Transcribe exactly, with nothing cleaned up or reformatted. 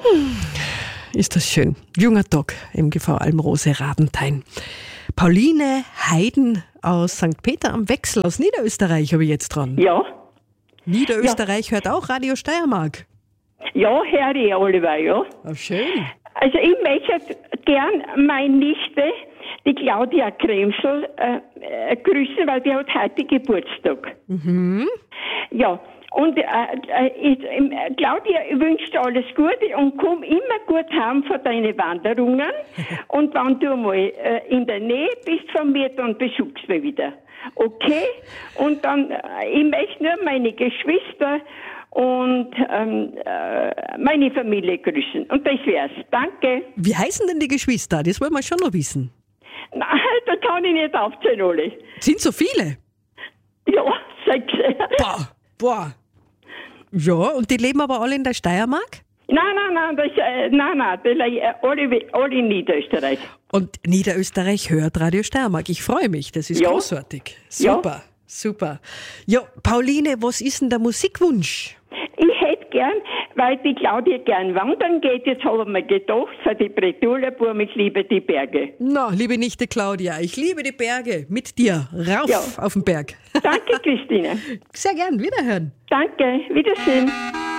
Ist das schön. Junger Tag, M G V Almrose Rabenthein. Pauline Heiden aus Sankt Peter am Wechsel aus Niederösterreich habe ich jetzt dran. Ja. Niederösterreich ja. Hört auch Radio Steiermark. Ja, höre ich alle, ja. Oh, schön. Also ich möchte gern meine Nichte, die Claudia Kremsel, äh, äh, grüßen, weil die hat heute Geburtstag. Mhm. Ja. Und äh, ich, äh, Claudia, ich wünsche dir alles Gute und komm immer gut heim von deinen Wanderungen. Und wenn du mal äh, in der Nähe bist von mir, dann besuchst du mich wieder. Okay? Und dann, äh, ich möchte nur meine Geschwister und ähm, äh, meine Familie grüßen. Und das wär's. Danke. Wie heißen denn die Geschwister? Das wollen wir schon noch wissen. Nein, da kann ich nicht aufzählen, alle. Sind so viele? Ja, sechs. Boah, boah. Ja, und die leben aber alle in der Steiermark? Nein, nein, nein, das, äh, nein, nein, das, äh, alle, alle in Niederösterreich. Und Niederösterreich hört Radio Steiermark. Ich freue mich, das ist ja. großartig. Super, ja. super. Ja, Pauline, was ist denn der Musikwunsch? Ich hätte gern, weil die Claudia gern wandern geht, jetzt habe ich mir gedacht, für die Bretoulerbur, ich liebe die Berge. Na, liebe Nichte Claudia, ich liebe die Berge. Mit dir, rauf ja. auf den Berg. Danke, Christine. Sehr gern, wiederhören. Danke, Wiedersehen.